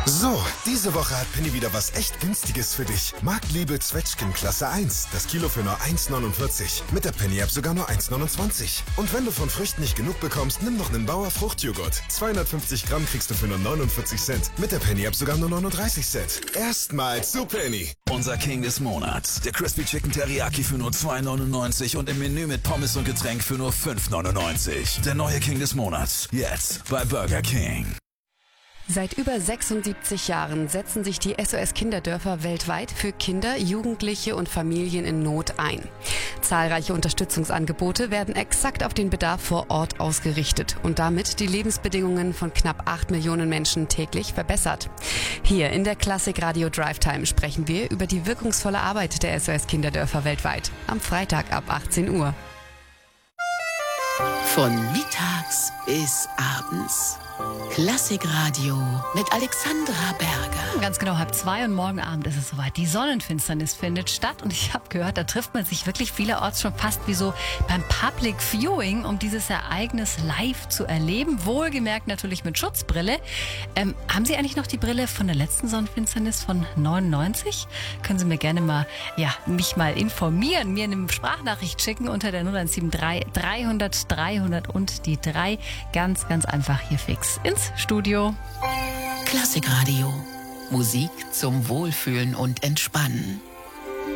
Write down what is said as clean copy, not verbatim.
So, diese Woche hat Penny wieder was echt Günstiges für dich. Marktliebe Zwetschgen Klasse 1. Das Kilo für nur 1,49. Mit der Penny-App sogar nur 1,29. Und wenn du von Früchten nicht genug bekommst, nimm noch einen Bauer Fruchtjoghurt. 250 Gramm kriegst du für nur 49 Cent. Mit der Penny-App sogar nur 39 Cent. Erstmals zu Penny. Unser King des Monats. Der Crispy Chicken Teriyaki für nur 2,99 und im Menü mit Pommes und Getränk für nur 5,99. Der neue King des Monats. Jetzt bei Burger King. Seit über 76 Jahren setzen sich die SOS Kinderdörfer weltweit für Kinder, Jugendliche und Familien in Not ein. Zahlreiche Unterstützungsangebote werden exakt auf den Bedarf vor Ort ausgerichtet und damit die Lebensbedingungen von knapp 8 Millionen Menschen täglich verbessert. Hier in der Klassik Radio Drive Time sprechen wir über die wirkungsvolle Arbeit der SOS Kinderdörfer weltweit. Am Freitag ab 18 Uhr. Von mittags bis abends. Klassikradio mit Alexandra Berger. Ganz genau 1:30 und morgen Abend ist es soweit. Die Sonnenfinsternis findet statt und ich habe gehört, da trifft man sich wirklich vielerorts schon fast wie so beim Public Viewing, um dieses Ereignis live zu erleben. Wohlgemerkt natürlich mit Schutzbrille. Haben Sie eigentlich noch die Brille von der letzten Sonnenfinsternis von 99? Können Sie mir gerne mich mal informieren, mir eine Sprachnachricht schicken unter der 0173 300 300 und die 3. Ganz einfach hier fix ins Studio. Klassikradio. Musik zum Wohlfühlen und Entspannen.